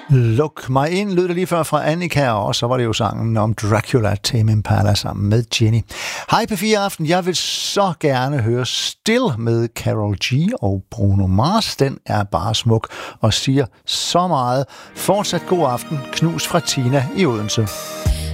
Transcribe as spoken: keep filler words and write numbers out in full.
Luk mig ind, lød det lige før fra Annika, og så var det jo sangen om Dracula, Tame Impala sammen med Jenny. Hej P fire Aften, jeg vil så gerne høre Still med Karol G og Bruno Mars. Den er bare smuk og siger så meget. Fortsat god aften. Knus fra Tina i Odense.